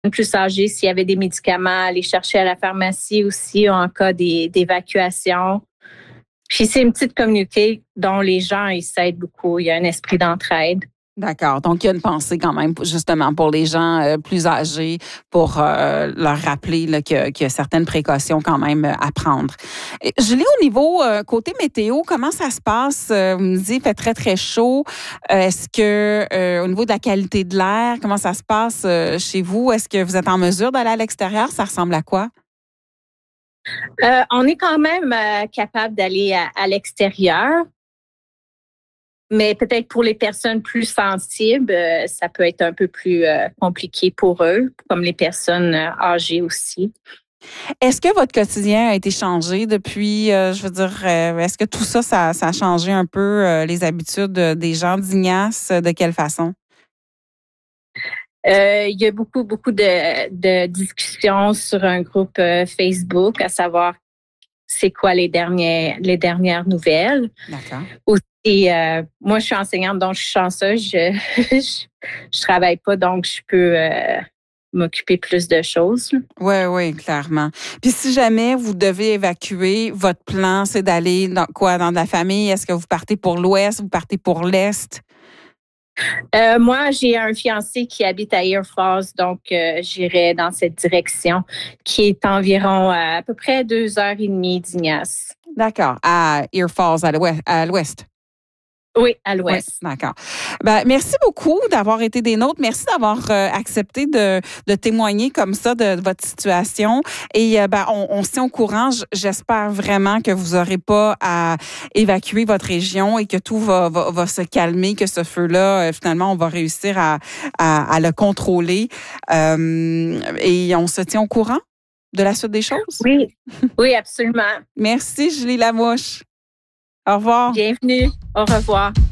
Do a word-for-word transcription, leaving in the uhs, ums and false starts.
plus âgées s'il y avait des médicaments, aller chercher à la pharmacie aussi en cas des, d'évacuation. Puis c'est une petite communauté dont les gens ils s'aident beaucoup. Il y a un esprit d'entraide. D'accord. Donc, il y a une pensée quand même, justement, pour les gens euh, plus âgés, pour euh, leur rappeler là, qu'il, y a, qu'il y a certaines précautions quand même euh, à prendre. Je lis au niveau euh, côté météo, comment ça se passe? Euh, vous me dites, il fait très, très chaud. Euh, est-ce que, euh, au niveau de la qualité de l'air, comment ça se passe euh, chez vous? Est-ce que vous êtes en mesure d'aller à l'extérieur? Ça ressemble à quoi? Euh, on est quand même euh, capable d'aller à, à l'extérieur. Mais peut-être pour les personnes plus sensibles, euh, ça peut être un peu plus euh, compliqué pour eux, comme les personnes euh, âgées aussi. Est-ce que votre quotidien a été changé depuis, euh, je veux dire, euh, est-ce que tout ça, ça, ça a changé un peu euh, les habitudes des gens d'Ignace? De quelle façon? Euh, il y a beaucoup, beaucoup de, de discussions sur un groupe euh, Facebook, à savoir c'est quoi les dernières, les dernières nouvelles. D'accord. Et euh, moi, je suis enseignante, donc je suis chanceuse. Je, je, je travaille pas, donc je peux euh, m'occuper plus de choses. Oui, oui, clairement. Puis si jamais vous devez évacuer, votre plan, c'est d'aller dans quoi? Dans la famille? Est-ce que vous partez pour l'ouest? Vous partez pour l'est? Euh, moi, j'ai un fiancé qui habite à Air Falls, donc euh, j'irai dans cette direction, qui est environ à, à peu près deux heures et demie d'Ignace. D'accord. À Air Falls, à l'ouest. À l'ouest. Oui, à l'ouest. Oui, d'accord. Ben, merci beaucoup d'avoir été des nôtres. Merci d'avoir euh, accepté de, de témoigner comme ça de, de votre situation. Et euh, ben, on, on se tient au courant. J'espère vraiment que vous n'aurez pas à évacuer votre région et que tout va, va, va se calmer, que ce feu-là, euh, finalement, on va réussir à, à, à le contrôler. Euh, et on se tient au courant de la suite des choses. Oui, oui, absolument. Merci, Julie Lamouche. Au revoir. Bienvenue. Au revoir.